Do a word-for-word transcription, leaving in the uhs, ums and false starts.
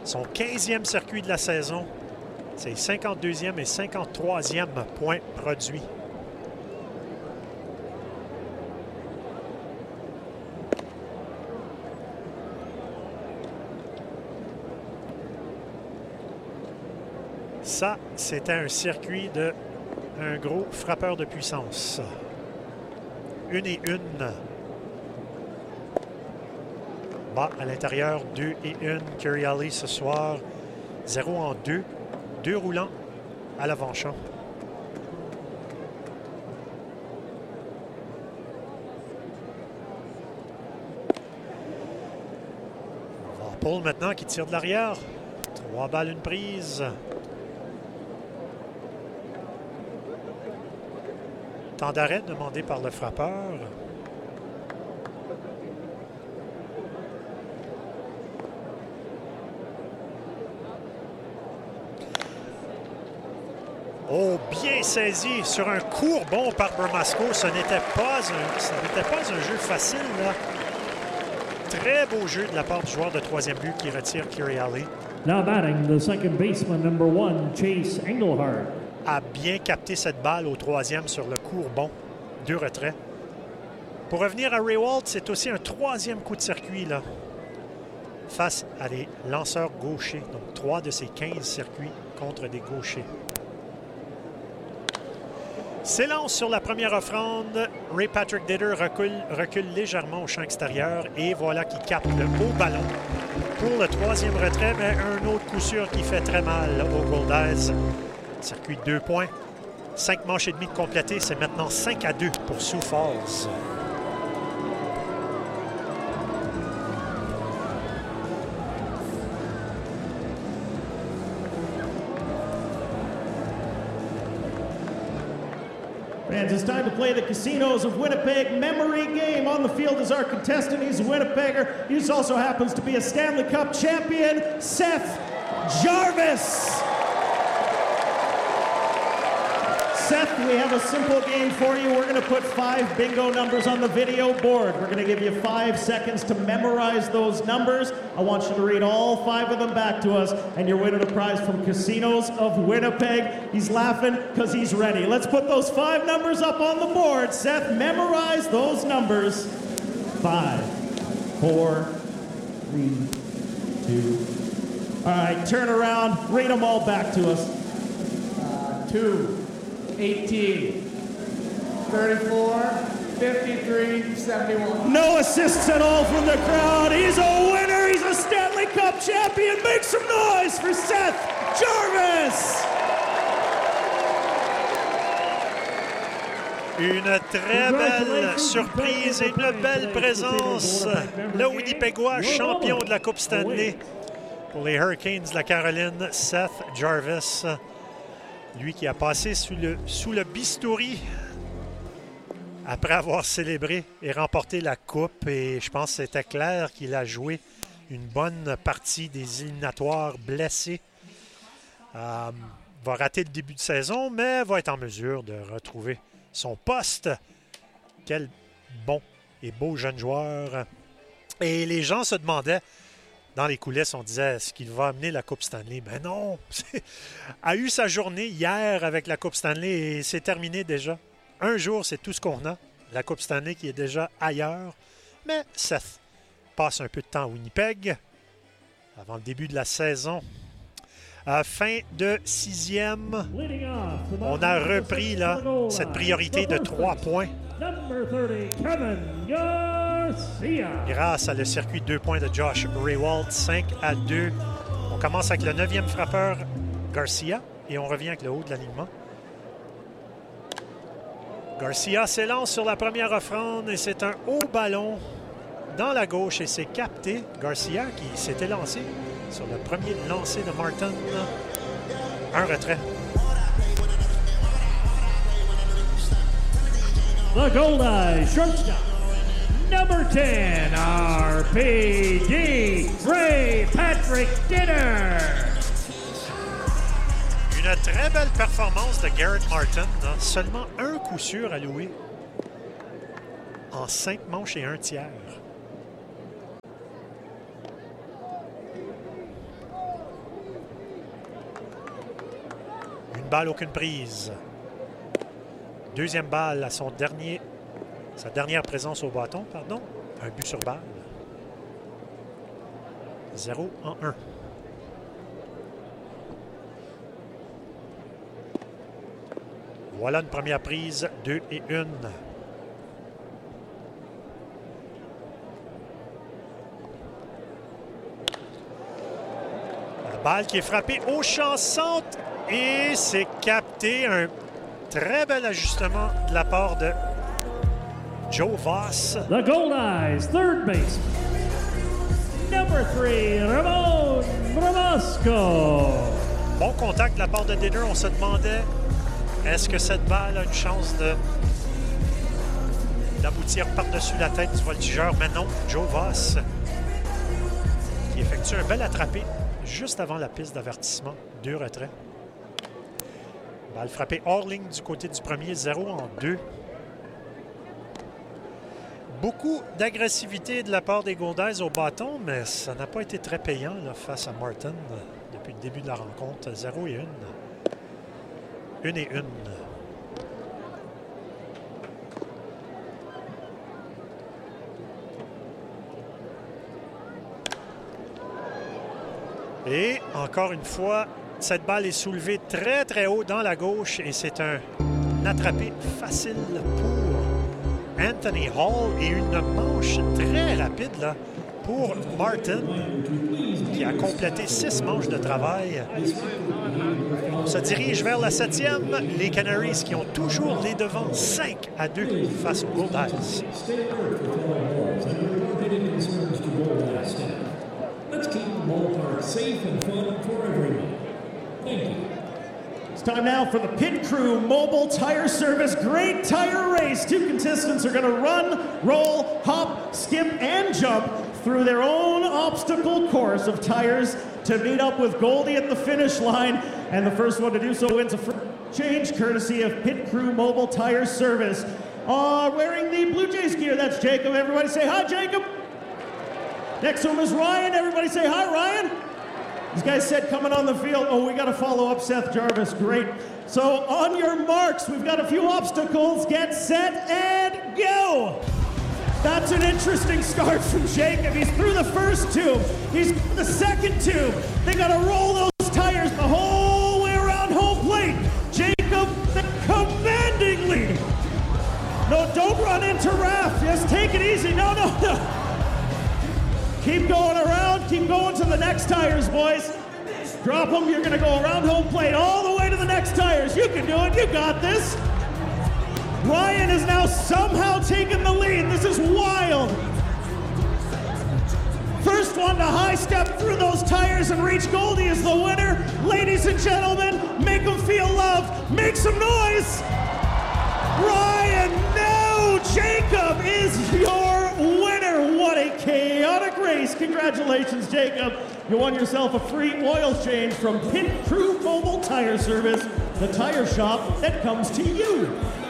Son quinzième circuit de la saison. C'est cinquante-deuxième et cinquante-troisième point produit. Ça, c'était un circuit de un gros frappeur de puissance. Une et une. Bas à l'intérieur, deux et une. Curiali ce soir. zéro en deux. Deux roulants à l'avant-champ. Paul maintenant qui tire de l'arrière. Trois balles, une prise. Temps d'arrêt demandé par le frappeur. Oh, bien saisi sur un court bond par Bramasco. Ce n'était pas un, ce n'était pas un jeu facile, là. Très beau jeu de la part du joueur de troisième but qui retire Curiali. Now batting, the second baseman, number one, Chase Engelhardt. A bien capté cette balle au troisième sur le court bond. Deux retraits. Pour revenir à Ray Walt, c'est aussi un troisième coup de circuit, là, face à des lanceurs gauchers. Donc, trois de ces quinze circuits contre des gauchers. S'élance sur la première offrande. Ray Patrick Ditter recule, recule légèrement au champ extérieur et voilà qu'il capte le haut ballon pour le troisième retrait, mais un autre coup sûr qui fait très mal au Goldeyes. Circuit de deux points. Cinq manches et demie de complété. C'est maintenant cinq à deux pour Sioux Falls. Fans, it's time to play the Casinos of Winnipeg memory game. On the field is our contestant. He's a Winnipegger. He also happens to be a Stanley Cup champion, Seth Jarvis. Seth, we have a simple game for you. We're going to put five bingo numbers on the video board. We're going to give you five seconds to memorize those numbers. I want you to read all five of them back to us, and you're winning a prize from Casinos of Winnipeg. He's laughing because he's ready. Let's put those five numbers up on the board. Seth, memorize those numbers. Five, four, three, two. All right, turn around. Read them all back to us. Uh, two. eighteen, thirty-four, fifty-three, seventy-one. No assists at all from the crowd. He's a winner. He's a Stanley Cup champion. Make some noise for Seth Jarvis. Une très belle surprise et une belle présence. Le Winnipégois champion de la Coupe Stanley pour les Hurricanes de la Caroline, Seth Jarvis. Lui qui a passé sous le, sous le bistouri après avoir célébré et remporté la Coupe. Et je pense que c'était clair qu'il a joué une bonne partie des éliminatoires blessé. Euh, va rater le début de saison, mais va être en mesure de retrouver son poste. Quel bon et beau jeune joueur. Et les gens se demandaient, dans les coulisses, on disait, est-ce qu'il va amener la Coupe Stanley? Ben non! A eu sa journée hier avec la Coupe Stanley et c'est terminé déjà. Un jour, c'est tout ce qu'on a. La Coupe Stanley qui est déjà ailleurs. Mais Seth passe un peu de temps à Winnipeg avant le début de la saison. À fin de sixième, on a repris là, cette priorité de trois points. Grâce à le circuit de deux points de Josh Raywalt, cinq à deux. On commence avec le neuvième frappeur, Garcia, et on revient avec le haut de l'alignement. Garcia s'élance sur la première offrande et c'est un haut ballon dans la gauche et c'est capté. Garcia qui s'était lancé sur le premier lancé de Martin. Un retrait. The Goldeye shortstop, number ten, R P D, Ray Patrick Ditter. Une très belle performance de Garrett Martin. Hein? Seulement un coup sûr alloué en cinq manches et un tiers. balle, aucune prise. Deuxième balle à son dernier, sa dernière présence au bâton, pardon. Un but sur balle. zéro en un. Voilà une première prise, deux et une. La balle qui est frappée au champ centre et c'est capté. Un très bel ajustement de la part de Joe Voss. The Gold Eyes, third base. Number three, Ramon Ramasco. Bon contact de la part de Dinner. On se demandait, est-ce que cette balle a une chance de d'aboutir par-dessus la tête du voltigeur? Mais non, Joe Voss qui effectue un bel attrapé juste avant la piste d'avertissement. Deux retraits. Balle frappée hors ligne du côté du premier, zéro en deux. Beaucoup d'agressivité de la part des Gold Eyes au bâton, mais ça n'a pas été très payant là, face à Martin depuis le début de la rencontre. zéro et une. Une et une. Et encore une fois, cette balle est soulevée très très haut dans la gauche et c'est un attrapé facile pour Anthony Hall et une manche très rapide là, pour Martin qui a complété six manches de travail. On se dirige vers la septième. Les Canaries qui ont toujours les devants cinq à deux face aux Gold Eyes. It's time now for the Pit Crew Mobile Tire Service Great Tire Race. Two contestants are going to run, roll, hop, skip, and jump through their own obstacle course of tires to meet up with Goldie at the finish line. And the first one to do so wins a free change courtesy of Pit Crew Mobile Tire Service. Uh, wearing the Blue Jays gear, that's Jacob. Everybody say hi, Jacob. Next to him is Ryan. Everybody say hi, Ryan. These guys said coming on the field, oh, we got to follow up Seth Jarvis. Great. So on your marks, we've got a few obstacles. Get set and go. That's an interesting start from Jacob. He's through the first tube. He's through the second tube. They got to roll those tires the whole way around home plate. Jacob, the commanding lead. No, don't run into Raph. Just take it easy. No, no, no. Keep going around. Keep going to the next tires, boys. Drop them. You're going to go around home plate all the way to the next tires. You can do it. You got this. Ryan is now somehow taking the lead. This is wild. First one to high step through those tires and reach Goldie is the winner. Ladies and gentlemen, make them feel loved. Make some noise. Ryan, no! Jacob is your winner. What a chaotic race. Congratulations, Jacob. You won yourself a free oil change from Pit Crew Mobile Tire Service, the tire shop that comes to you.